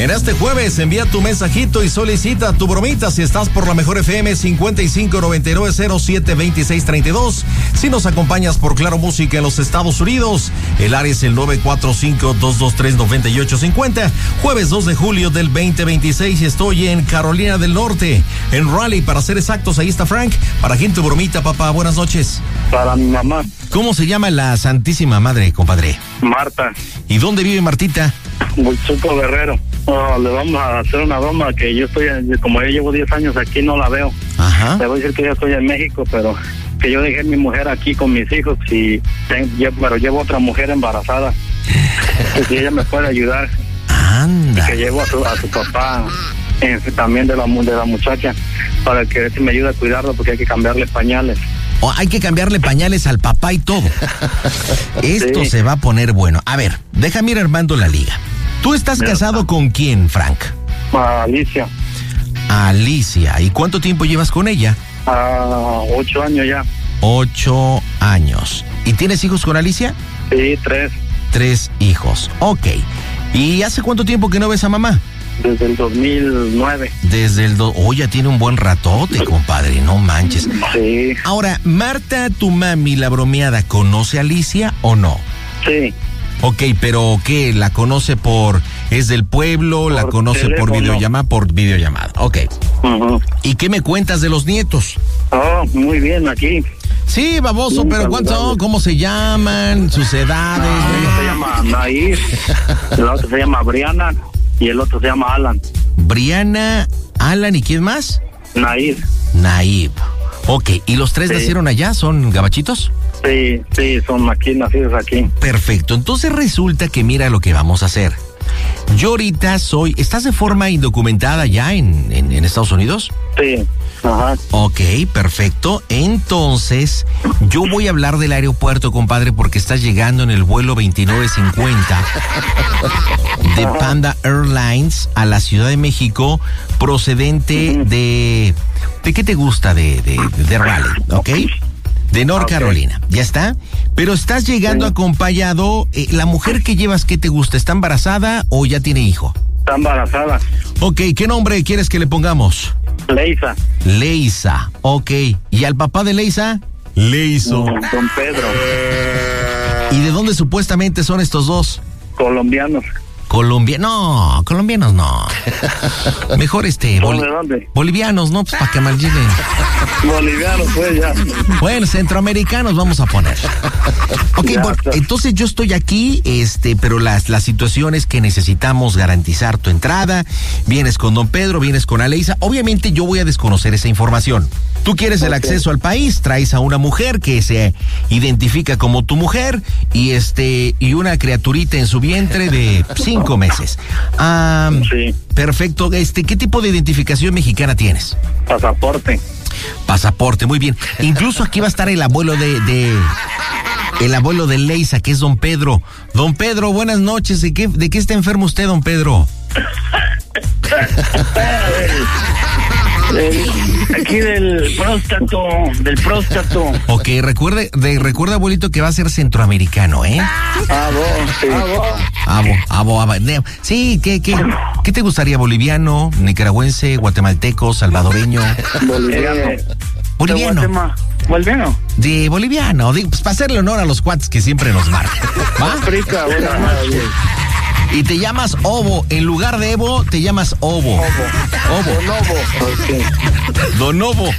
En este jueves envía tu mensajito y solicita tu bromita si estás por la Mejor FM 5599072632. Si nos acompañas por Claro Música en los Estados Unidos, el área es el 945-223-9850. Jueves 2 de julio del 2026 estoy en Carolina del Norte, en Raleigh, para ser exactos. Ahí está Frank. ¿Para quién tu bromita, papá? Buenas noches. Para mi mamá. ¿Cómo se llama la Santísima Madre, compadre? Marta. ¿Y dónde vive Martita? Huichuco Guerrero. Le vamos a hacer una broma que yo estoy, como yo llevo 10 años aquí, no la veo. Ajá. Le voy a decir que yo estoy en México, pero que yo dejé a mi mujer aquí con mis hijos pero llevo otra mujer embarazada. Que si ella me puede ayudar. Anda. Y que llevo a su papá también de la muchacha, para que me ayude a cuidarlo, porque hay que cambiarle pañales. Hay que cambiarle pañales al papá y todo. Esto Sí. se va a poner bueno. A ver, déjame ir armando la liga. ¿Tú estás casado con quién, Frank? Alicia. Alicia. ¿Y cuánto tiempo llevas con ella? 8 años ya. 8 años. ¿Y tienes hijos con Alicia? Sí, 3. 3 hijos. Ok. ¿Y hace cuánto tiempo que no ves a mamá? Desde el 2009. Desde el... ya tiene un buen ratote, compadre. No manches. Sí. Ahora, Marta, tu mami, la bromeada, ¿conoce a Alicia o no? Sí. Ok, pero ¿qué? ¿La conoce es del pueblo? ¿La conoce teléfono. por videollamada? Por videollamada, ok. Uh-huh. ¿Y qué me cuentas de los nietos? Oh, muy bien, aquí. Sí, baboso, Bien, pero ¿cuántos son? saludables. ¿Cómo se llaman? ¿Sus edades? Uno se llama Nair, el otro se llama Briana y el otro se llama Alan. Briana, Alan, ¿y quién más? Nair. Naib. Ok, ¿y los 3 Sí. nacieron allá? ¿Son gabachitos? Sí, son aquí, nacidos aquí. Perfecto, entonces resulta que mira lo que vamos a hacer. Yo ahorita ¿estás de forma indocumentada ya en Estados Unidos? Sí, ajá. Ok, perfecto. Entonces, yo voy a hablar del aeropuerto, compadre, porque estás llegando en el vuelo 2950 de Panda Airlines a la Ciudad de México, procedente de qué te gusta de Raleigh, ¿ok? De North Carolina, ¿ya está? Pero estás llegando acompañado, la mujer que llevas, ¿qué te gusta? ¿Está embarazada o ya tiene hijo? Está embarazada. Ok, ¿qué nombre quieres que le pongamos? Leisa. Leisa, ok. ¿Y al papá de Leisa? Leiso. Don Pedro. ¿Y de dónde supuestamente son estos dos? Colombianos. Colombianos no. Mejor ¿De dónde? bolivianos, ¿no? Pues para que mal lleguen. Bolivianos, pues ya. Bueno, centroamericanos vamos a poner. Ok, Ya bueno, está. entonces yo estoy aquí, pero la situación es que necesitamos garantizar tu entrada. Vienes con don Pedro, vienes con Aleisa. Obviamente yo voy a desconocer esa información. Tú quieres el acceso al país, traes a una mujer que se identifica como tu mujer y una criaturita en su vientre de 5 meses. Sí. Perfecto. ¿Qué tipo de identificación mexicana tienes? Pasaporte, muy bien. Incluso aquí va a estar el abuelo de Leisa, que es don Pedro. Don Pedro, buenas noches. ¿De qué está enfermo usted, don Pedro? Aquí del próstato. Ok, recuerda, abuelito, que va a ser centroamericano, ¿eh? Sí, ¿qué te gustaría? ¿Boliviano, nicaragüense, guatemalteco, salvadoreño? Boliviano. ¿Boliviano? De boliviano, pues para hacerle honor a los cuates que siempre nos marcan. ¿Va? África, buenas noches. Y te llamas Ovo, en lugar de Evo, te llamas Ovo. Ovo. Donovo. Donovo.